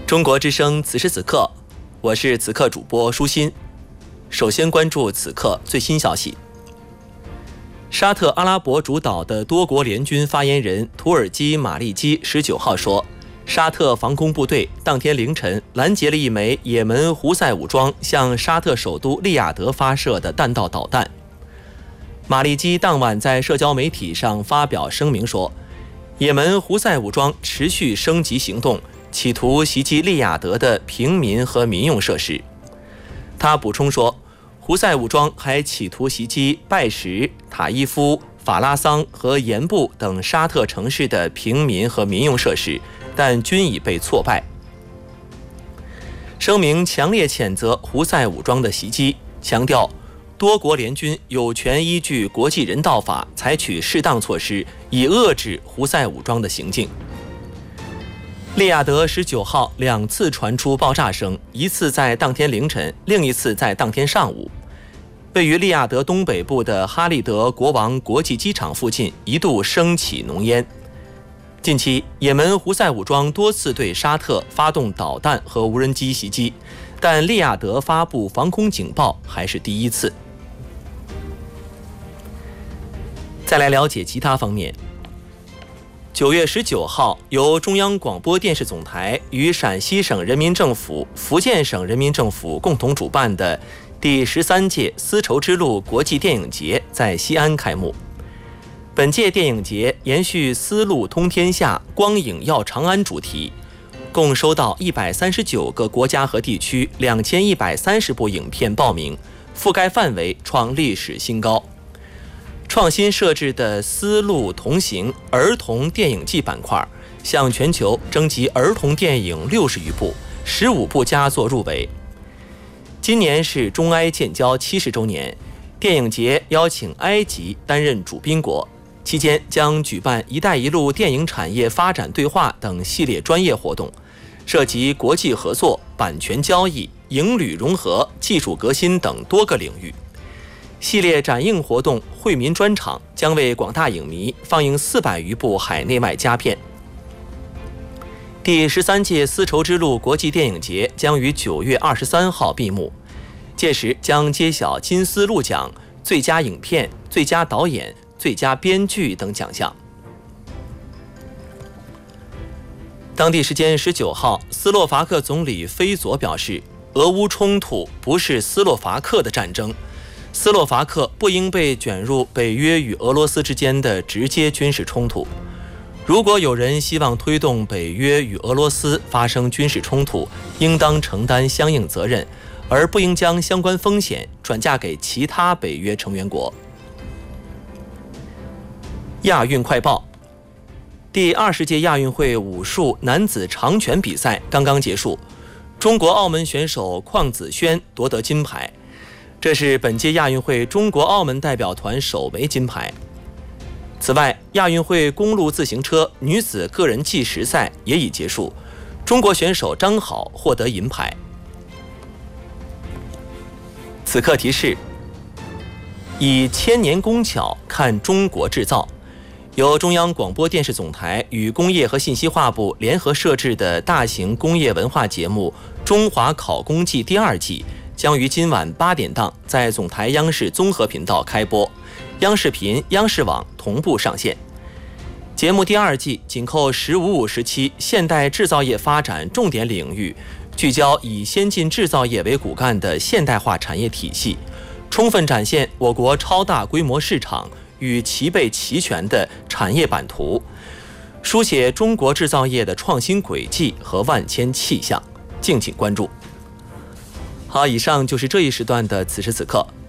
中国之声此时此刻，我是此刻主播舒心。首先关注此刻最新消息。沙特阿拉伯主导的多国联军发言人土耳其马利基19号说，沙特防空部队当天凌晨拦截了一枚也门胡塞武装向沙特首都利雅得发射的弹道导弹。马利基当晚在社交媒体上发表声明说，也门胡塞武装持续升级行动，企图袭击利雅得的平民和民用设施。他补充说，胡塞武装还企图袭击拜什、塔伊夫、法拉桑和盐布等沙特城市的平民和民用设施，但均已被挫败。声明强烈谴责胡塞武装的袭击，强调多国联军有权依据国际人道法采取适当措施，以遏制胡塞武装的行径。利雅得19号2次传出爆炸声，一次在当天凌晨，另一次在当天上午。位于利雅得东北部的哈利德国王国际机场附近一度升起浓烟。近期，也门胡塞武装多次对沙特发动导弹和无人机袭击，但利雅得发布防空警报还是第一次。再来了解其他方面。9月19号，由中央广播电视总台与陕西省人民政府、福建省人民政府共同主办的第13届丝绸之路国际电影节在西安开幕。本届电影节延续丝路通天下、光影耀长安主题，共收到139个国家和地区2130部影片报名，覆盖范围创历史新高。创新设置的丝路同行儿童电影季板块，向全球征集儿童电影60余部，15部佳作入围。今年是中埃建交70周年，电影节邀请埃及担任主宾国，期间将举办“一带一路”电影产业发展对话等系列专业活动，涉及国际合作、版权交易、影旅融合、技术革新等多个领域。系列展映活动惠民专场将为广大影迷放映400余部海内外佳片。第13届丝绸之路国际电影节将于9月23号闭幕，届时将揭晓金丝路奖、最佳影片、最佳导演、最佳编剧等奖项。当地时间19号，斯洛伐克总理菲佐表示，俄乌冲突不是斯洛伐克的战争，斯洛伐克不应被卷入北约与俄罗斯之间的直接军事冲突。如果有人希望推动北约与俄罗斯发生军事冲突，应当承担相应责任，而不应将相关风险转嫁给其他北约成员国。亚运快报：第20届亚运会武术男子长拳比赛刚刚结束，中国澳门选手邝子轩夺得金牌，这是本届亚运会中国澳门代表团首枚金牌。此外，亚运会公路自行车女子个人计时赛也已结束，中国选手张好获得银牌。此刻提示：以千年工巧看中国制造。由中央广播电视总台与工业和信息化部联合设置的大型工业文化节目《中华考工季》第2季将于今晚8点档在总台央视综合频道开播，央视频、央视网同步上线。节目第2季紧扣“十五五”时期现代制造业发展重点领域，聚焦以先进制造业为骨干的现代化产业体系，充分展现我国超大规模市场与齐备齐全的产业版图，书写中国制造业的创新轨迹和万千气象。敬请关注。好，以上就是这一时段的此时此刻，